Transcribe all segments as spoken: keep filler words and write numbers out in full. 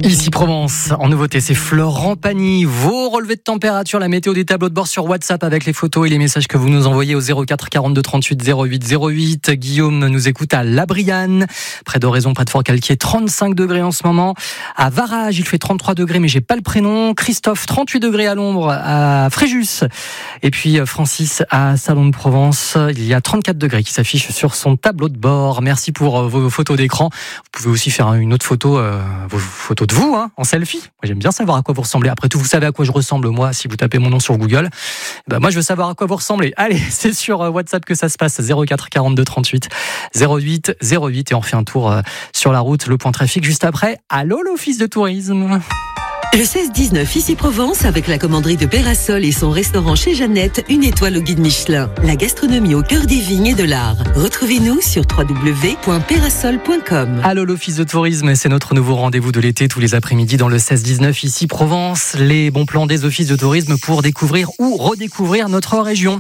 Ici Provence, en nouveauté, c'est Florent Pagny. Vos relevés de température, la météo des tableaux de bord sur WhatsApp avec les photos et les messages que vous nous envoyez au zéro quatre quarante-deux trente-huit zéro huit zéro huit. Guillaume nous écoute à La Brianne, près d'Oraison, près de Fort-Calquier, trente-cinq degrés en ce moment. À Varage, il fait trente-trois degrés, mais j'ai pas le prénom. Christophe, trente-huit degrés à l'ombre à Fréjus. Et puis Francis à Salon de Provence, il y a trente-quatre degrés qui s'affichent sur son tableau de bord. Merci pour vos photos d'écran. Vous pouvez aussi faire une autre photo, euh, vos photos de vous, hein, en selfie. Moi, j'aime bien savoir à quoi vous ressemblez. Après tout, vous savez à quoi je ressemble, moi, si vous tapez mon nom sur Google. Ben, moi, je veux savoir à quoi vous ressemblez. Allez, c'est sur WhatsApp que ça se passe. zéro quatre quarante-deux trente-huit zéro huit zéro huit. Et on fait un tour euh, sur la route, le point trafic, juste après. Allô, l'Office de tourisme. Le seize dix-neuf, ici Provence, avec la commanderie de Pérasol et son restaurant chez Jeannette, une étoile au guide Michelin. La gastronomie au cœur des vignes et de l'art. Retrouvez-nous sur w w w point pérasol point com. Allô, l'Office de tourisme, c'est notre nouveau rendez-vous de l'été tous les après-midi dans le seize dix-neuf, ici Provence. Les bons plans des offices de tourisme pour découvrir ou redécouvrir notre région.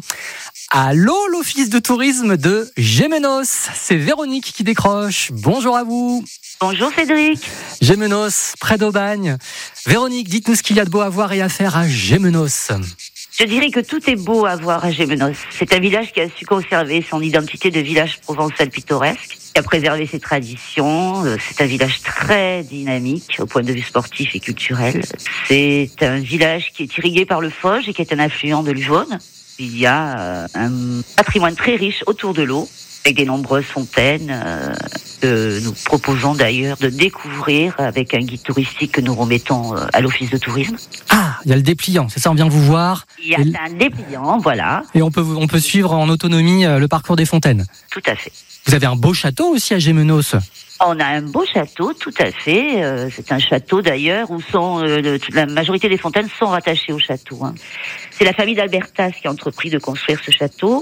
Allô, l'Office de tourisme de Gémenos. C'est Véronique qui décroche. Bonjour à vous. Bonjour Cédric. Gémenos, près d'Aubagne. Véronique, dites-nous ce qu'il y a de beau à voir et à faire à Gémenos. Je dirais que tout est beau à voir à Gémenos. C'est un village qui a su conserver son identité de village provençal pittoresque, qui a préservé ses traditions. C'est un village très dynamique au point de vue sportif et culturel. C'est un village qui est irrigué par le Fauge et qui est un affluent de l'Uvonne. Il y a un patrimoine très riche autour de l'eau, avec des nombreuses fontaines euh, que nous proposons d'ailleurs de découvrir avec un guide touristique que nous remettons euh, à l'Office de tourisme. Ah, il y a le dépliant, c'est ça, on vient vous voir. Il y a et... un dépliant, voilà. Et on peut, on peut suivre en autonomie euh, le parcours des fontaines. Tout à fait. Vous avez un beau château aussi à Gémenos. On a un beau château, tout à fait. Euh, c'est un château d'ailleurs où sont euh, le, la majorité des fontaines sont rattachées au château. Hein. C'est la famille d'Albertas qui a entrepris de construire ce château.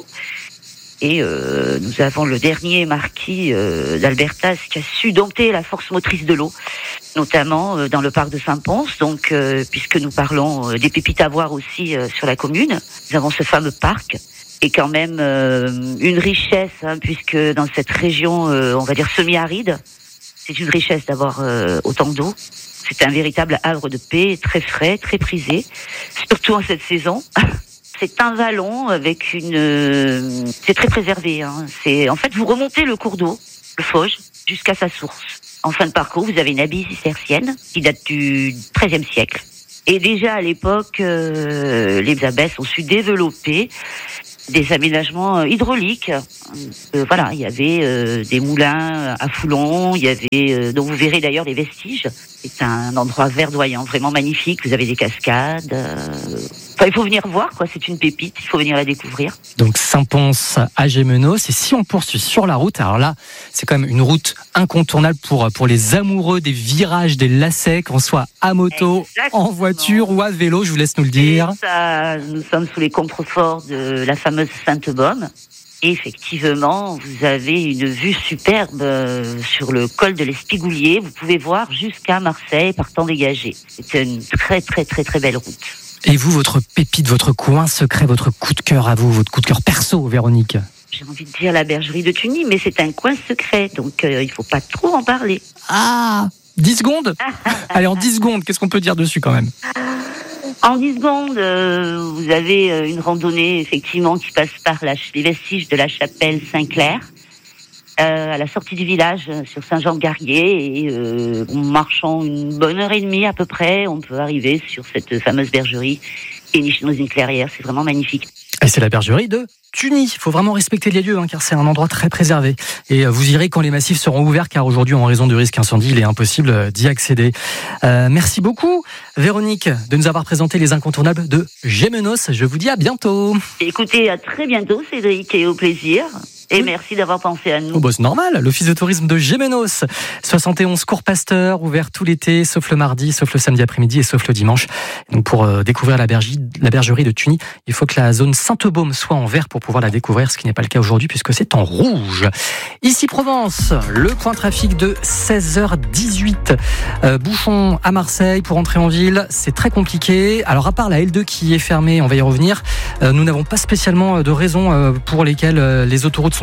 Et euh, nous avons le dernier marquis euh, d'Albertas qui a su dompter la force motrice de l'eau, notamment euh, dans le parc de Saint-Pons. Donc, euh, puisque nous parlons euh, des pépites à voir aussi euh, sur la commune, nous avons ce fameux parc. Et quand même euh, une richesse, hein, puisque dans cette région, euh, on va dire semi-aride, c'est une richesse d'avoir euh, autant d'eau. C'est un véritable havre de paix, très frais, très prisé, surtout en cette saison. C'est un vallon avec une... Euh, c'est très préservé. Hein. C'est, en fait, vous remontez le cours d'eau, le Fauge, jusqu'à sa source. En fin de parcours, vous avez une abbaye cistercienne qui date du treizième siècle. Et déjà à l'époque, euh, les abbesses ont su développer des aménagements hydrauliques. Euh, voilà, il y avait euh, des moulins à Foulon, il y avait, euh, dont vous verrez d'ailleurs les vestiges. C'est un endroit verdoyant, vraiment magnifique. Vous avez des cascades. Euh... Enfin, il faut venir voir, quoi. C'est une pépite. Il faut venir la découvrir. Donc Saint-Pons à Gémenos. Et si on poursuit sur la route, alors là, c'est quand même une route incontournable pour pour les amoureux des virages, des lacets, qu'on soit à moto, exactement, en voiture ou à vélo. Je vous laisse nous le dire. Et ça, nous sommes sous les contreforts de la fameuse Sainte-Baume. Et effectivement, vous avez une vue superbe sur le col de l'Espigoulier. Vous pouvez voir jusqu'à Marseille par temps dégagé. C'est une très très très très belle route. Et vous, votre pépite, votre coin secret, votre coup de cœur à vous, votre coup de cœur perso, Véronique? J'ai envie de dire la bergerie de Tuny, mais c'est un coin secret, donc euh, il ne faut pas trop en parler. Ah, dix secondes. Allez, en dix secondes, qu'est-ce qu'on peut dire dessus quand même? En dix secondes, euh, vous avez une randonnée effectivement qui passe par la, les vestiges de la chapelle Saint-Clair, euh, à la sortie du village sur Saint-Jean-de-Garrier, et euh, en marchant une bonne heure et demie à peu près, on peut arriver sur cette fameuse bergerie qui est nichée dans une clairière. C'est vraiment magnifique. Et c'est la bergerie de Tuny. Il faut vraiment respecter les lieux, hein, car c'est un endroit très préservé. Et vous irez quand les massifs seront ouverts, car aujourd'hui, en raison du risque incendie, il est impossible d'y accéder. Euh, merci beaucoup, Véronique, de nous avoir présenté les incontournables de Gémenos. Je vous dis à bientôt. Écoutez, à très bientôt, Cédric, et au plaisir. Et merci d'avoir pensé à nous. Oh bah c'est normal, l'Office de tourisme de Gémenos. soixante et onze cours Pasteur, ouvert tout l'été, sauf le mardi, sauf le samedi après-midi et sauf le dimanche. Donc pour euh, découvrir la bergerie, la bergerie de Tuny, il faut que la zone Sainte-Baume soit en vert pour pouvoir la découvrir, ce qui n'est pas le cas aujourd'hui puisque c'est en rouge. Ici Provence, le point trafic de seize heures dix-huit. Euh, bouchon à Marseille pour entrer en ville, c'est très compliqué. Alors à part la L deux qui est fermée, on va y revenir, euh, nous n'avons pas spécialement de raisons euh, pour lesquelles euh, les autoroutes sont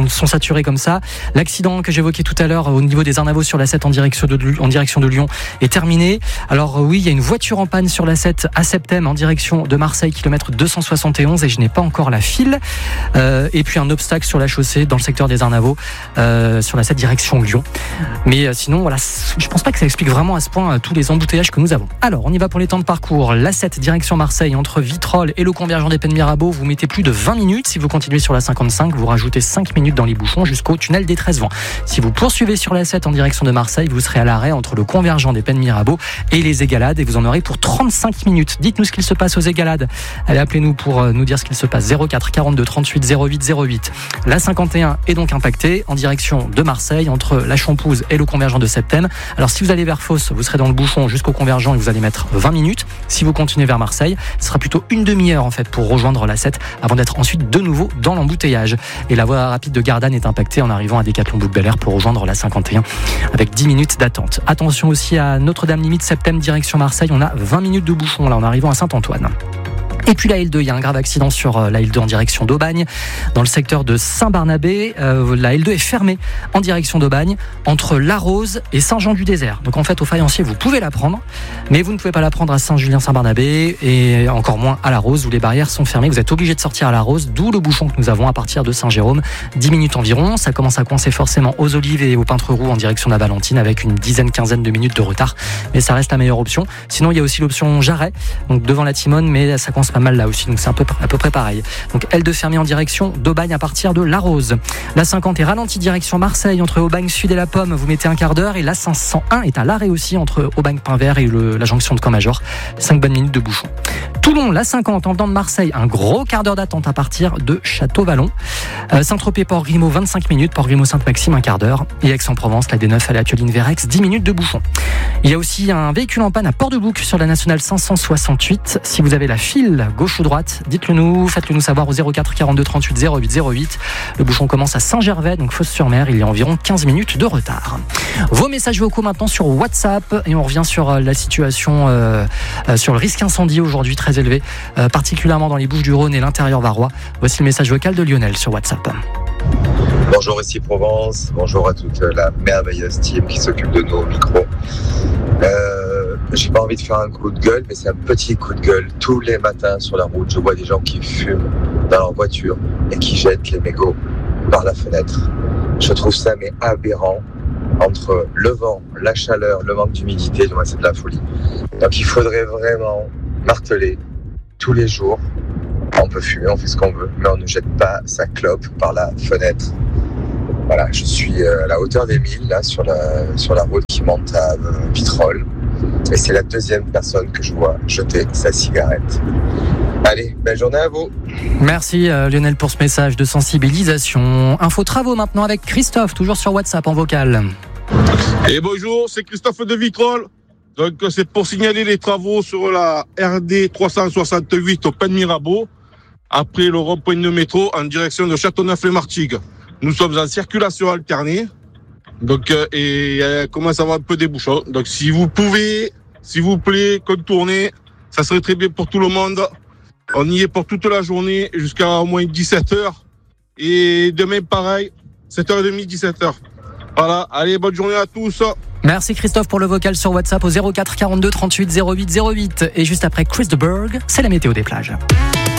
sont, sont saturés comme ça. L'accident que j'évoquais tout à l'heure au niveau des Arnavaux sur la sept en direction de, en direction de Lyon est terminé. Alors oui, il y a une voiture en panne sur la sept à Septem en direction de Marseille, kilomètre deux cent soixante et onze, et je n'ai pas encore la file. Euh, et puis un obstacle sur la chaussée dans le secteur des Arnavaux euh, sur la sept direction Lyon. Mais euh, sinon, voilà, je pense pas que ça explique vraiment à ce point euh, tous les embouteillages que nous avons. Alors, on y va pour les temps de parcours. La sept direction Marseille entre Vitrolles et le convergent des Pennes Mirabeau, vous mettez plus de vingt minutes. Si vous continuez sur la cinquante-cinq, vous rajoutez cinq minutes dans les bouchons jusqu'au tunnel des treize vents. Si vous poursuivez sur la sept en direction de Marseille, vous serez à l'arrêt entre le convergent des Pennes Mirabeau et les Égalades, et vous en aurez pour trente-cinq minutes. Dites-nous ce qu'il se passe aux Égalades. Allez, appelez-nous pour nous dire ce qu'il se passe. zéro quatre quarante-deux trente-huit zéro huit zéro huit. La cinquante et un est donc impactée en direction de Marseille entre la Champouze et le convergent de Septem. Alors si vous allez vers Fos, vous serez dans le bouchon jusqu'au convergent et vous allez mettre vingt minutes. Si vous continuez vers Marseille, ce sera plutôt une demi-heure en fait pour rejoindre la sept avant d'être ensuite de nouveau dans l'embouteillage. Et la voie rapide de Gardanne est impactée en arrivant à Décathlon Boucle-Bel-Air pour rejoindre la cinquante et un avec dix minutes d'attente. Attention aussi à Notre-Dame limite Septem direction Marseille, on a vingt minutes de bouchon là en arrivant à Saint-Antoine. Et puis la L deux, il y a un grave accident sur la L deux en direction d'Aubagne, dans le secteur de Saint-Barnabé. Euh, la L deux est fermée en direction d'Aubagne, entre La Rose et Saint-Jean-du-Désert. Donc en fait, au Faïencier, vous pouvez la prendre, mais vous ne pouvez pas la prendre à Saint-Julien-Saint-Barnabé et encore moins à La Rose, où les barrières sont fermées. Vous êtes obligé de sortir à La Rose, d'où le bouchon que nous avons à partir de Saint-Jérôme. dix minutes environ, ça commence à coincer forcément aux Olives et aux Peintre-Roux en direction de la Valentine, avec une dizaine, quinzaine de minutes de retard. Mais ça reste la meilleure option. Sinon, il y a aussi l'option Jarret, donc devant la Timone, mais ça coince pas mal là aussi, donc c'est un peu, à peu près pareil. Donc L deux fermée en direction d'Aubagne à partir de La Rose. La cinquante est ralentie direction Marseille entre Aubagne Sud et La Pomme, vous mettez un quart d'heure, et la cinq cent un est à l'arrêt aussi entre Aubagne-Pin-Vert et le, la jonction de Camp-Major, cinq bonnes minutes de bouchon. Toulon, la cinquante en venant de Marseille, un gros quart d'heure d'attente à partir de Château-Vallon. Euh, Saint-Tropez, Port-Grimaud, vingt-cinq minutes, Port-Grimaud, Sainte-Maxime, un quart d'heure, et Aix-en-Provence, la D neuf à la Thioline-Vérex, dix minutes de bouchon. Il y a aussi un véhicule en panne à Port-de-Bouc sur la nationale cinq cent soixante-huit. Si vous avez la file gauche ou droite, dites-le nous, faites-le nous savoir au zéro quatre quarante-deux trente-huit zéro huit zéro huit. Le bouchon commence à Saint-Gervais, donc Fos-sur-Mer, il y a environ quinze minutes de retard. Vos messages vocaux maintenant sur WhatsApp, et on revient sur la situation, euh, sur le risque incendie aujourd'hui très élevé, euh, particulièrement dans les Bouches-du-Rhône et l'intérieur varois. Voici le message vocal de Lionel sur WhatsApp. Bonjour, ici Provence, bonjour à toute la merveilleuse team qui s'occupe de nos micros. Euh, j'ai pas envie de faire un coup de gueule, mais c'est un petit coup de gueule. Tous les matins sur la route, je vois des gens qui fument dans leur voiture et qui jettent les mégots par la fenêtre. Je trouve ça mais aberrant. Entre le vent, la chaleur, le manque d'humidité, c'est de la folie. Donc il faudrait vraiment marteler tous les jours. On peut fumer, on fait ce qu'on veut, mais on ne jette pas sa clope par la fenêtre. Voilà, je suis à la hauteur des Milles, là, sur la, sur la route qui monte à Vitrolles. Et c'est la deuxième personne que je vois jeter sa cigarette. Allez, belle journée à vous. Merci euh, Lionel pour ce message de sensibilisation. Info travaux maintenant avec Christophe, toujours sur WhatsApp en vocal. Et bonjour, c'est Christophe de Vitrolles. Donc c'est pour signaler les travaux sur la R D trois cent soixante-huit au Pennes Mirabeau, après le rond-point de métro en direction de Châteauneuf-les-Martigues. Nous sommes en circulation alternée, donc euh, et il commence à avoir un peu des bouchons. Donc si vous pouvez, s'il vous plaît, contourner, ça serait très bien pour tout le monde. On y est pour toute la journée jusqu'à au moins dix-sept heures. Et demain pareil, sept heures trente, dix-sept heures. Voilà, allez, bonne journée à tous. Merci Christophe pour le vocal sur WhatsApp au zéro quatre quarante-deux trente-huit zéro huit zéro huit. Et juste après Chris de Berg, c'est la météo des plages.